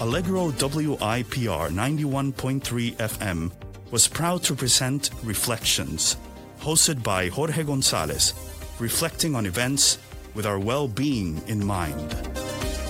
Allegro WIPR 91.3 FM was proud to present Reflections, hosted by Jorge Gonzalez, reflecting on events with our well-being in mind.